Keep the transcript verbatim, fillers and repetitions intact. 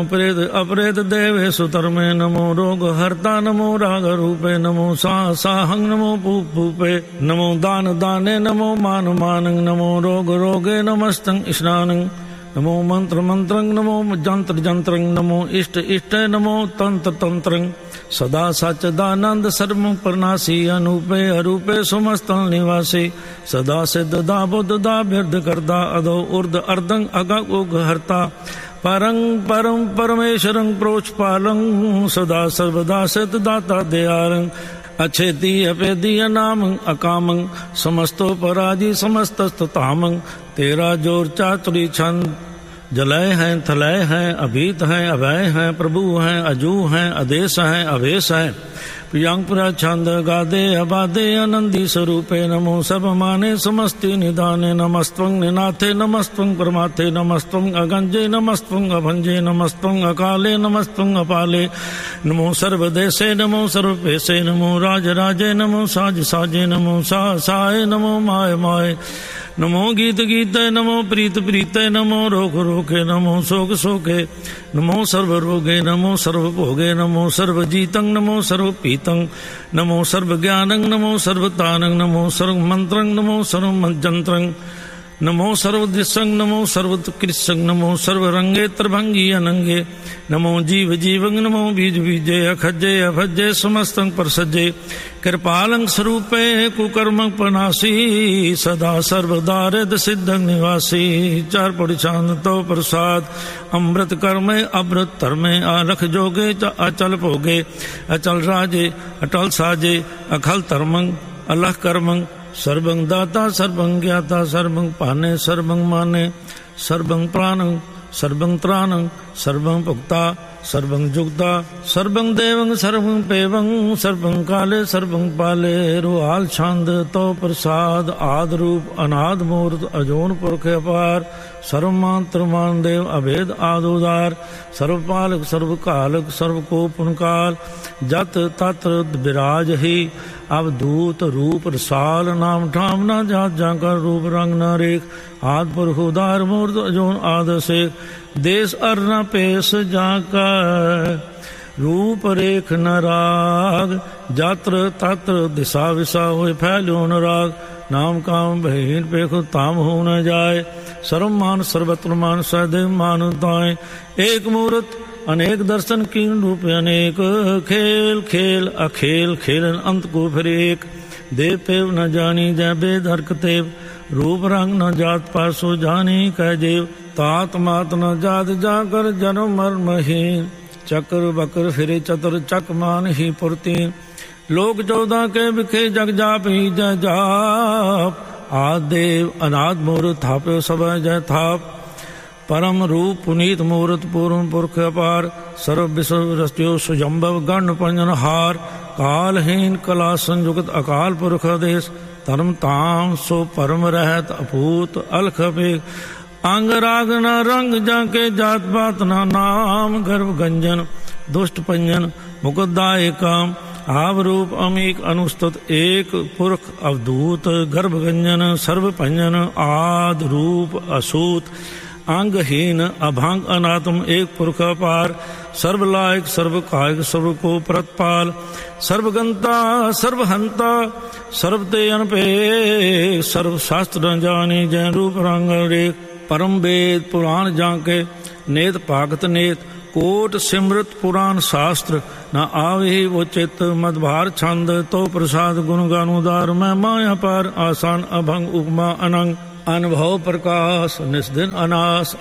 प्रेत अपरेत देवे सुतर्मे नमो रोग हर्ता नमो राग रूपे नमो सा साहंग नमो पूप पूपे नमो दान दाने नमो मान मानंग नमो रोग रोगे नमस्तंग स्नानंग नमो मंत्र मंत्रंग नमो जंत्र जंत्रंग नमो इष्ट इष्ट नमो तंत्र तंत्रंग सदा सच्चिदानंद सर्व प्रनाशी अनूपे अरूपे समस्त निवासी सदा सिद्ध दा बुद्ध दा बिरद करदा अधो उर्द अर्दंग अगग उग हरता परं परम परमेश्वरं प्रोचपालं सदा सर्वदा सिद्ध दाता दयालं अच्छेति अपेदी अनामं अकामं समस्तो पराजी समस्तस्ततामं तेरा जोर चातुरी छंद जलय हैं थलय हैं अभीत हैं अभय हैं प्रभु हैं अजू हैं आदेश हैं अवेश हैं प्रियंग पुरा छंद गादे अबादे आनंदी स्वरूपे नमो सब माने समस्ति निदाने नमस्त्वं निनाथे नमस्त्वं परमाथे नमस्त्वं अगंजे नमस्त्वं अभंजे नमस्त्वं अकाले नमस्त्वं अपाले नमो सर्वदेशे नमो सर्वपेशे नमो राज राजे नमो साज साजे नमो सा साय नमो माय माय नमो गीत गीते नमो प्रीत प्रीते नमो रोग रोगे नमो शोक शोके नमो सर्व रोगे नमो सर्व भोगे नमो सर्व जीतं नमो सर्व पीतं नमो सर्व ज्ञानं नमो सर्वतानं नमो सर्व मंत्रं नमो सर्व मंत्रं नमो सर्वदिशं नमो सर्वकृशं नमो सर्वरंगे त्रिभंगी अनंगे नमो जीव जीवं नमो बीज बीजे अखजे अभजे समस्तं परसजे कृपालं स्वरूपे कुकर्म पनासी सदा सर्वदारिद सिद्धं निवासी चार पड़िछान तो प्रसाद अमृत कर्मे अमृत धर्मे आलख जोगे अचल भोगे अचल राजे अटल साजे अखल धर्मं अलख कर्मं सर्वं दाता सर्वं ज्ञाता सर्वं पाने सर्वं माने सर्वं प्राणं सर्वं त्राणं सर्वं भुक्ता सर्वं जुक्ता सर्वं देवं सर्वं पेवं सर्वं काले सर्वं पाले रुहाल छंद तो प्रसाद आद रूप अनाद मूर्त अजोन पुरख अपार सर्वमात्र मान देव अभेद आदोदार सर्वपालक सर्वकालक सर्वकोपनकाल जत तत्र विराज ही अवधूत रूप रसाल नाम ठाम न जात जाकर रूप रंग न रेख आद पुरख उदार मूर्त अजोन आद शेख देश अर न पेश जाकर रूप रेख न राग जात्र तत्र दिशा विशा होए फैल्यो न राग नाम काम बहीन पेख ताम हो न जाए सर्वमान सर्वत्र मान सदैव मानुताएं एक मूर्त अनेक दर्शन कीन रूप अनेक खेल खेल अखेल खेलन अंत को फिर एक देव पेव न जानी जय बेद हरकतेव रूप रंग न जात पासो जानी कह जेव तात मात न जात जाकर जन्म मर्महीन चक्र बकर फिरे चतुर चक मान ही पुरती लोक चौदह के बिखे जग जाप ही जय जाप आदेव अनाद मूर्त थापे सब जय थाप परम रूप पुनीत मूर्त पूर्ण पुरख अपार सर्व विश्व रस्त्यो सुजम्भव गण पंजन हार कालहीन कला संयुक्त अकाल पुरख देश धर्म ताम सो परम रहत अपूत अलख अपेख अंग राग न रंग जाके जात पात न नाम गर्भ गंजन दुष्ट पंजन मुकुदाय काम आव रूप अमीक अनुस्तुत एक पुरख अवधूत गर्भ गंजन सर्व पंजन आद रूप असूत अंगहीन अभांग अनात्म एक पुरख अपार सर्वलायक सर्व कायक सर्व को प्रतपाल सर्वगंता सर्वहंता सर्वते अनपे सर्व शास्त्र न जाने जय रूप रंग रेख परम वेद पुराण जाके नेत पागत नेत कोट सिमृत पुराण शास्त्र न आवे वो चित्त मदभार छंद तो प्रसाद गुण गानुदार मैं माया पार आसान अभंग उपमा अनंग अनुभव प्रकाश निस्दिन अनास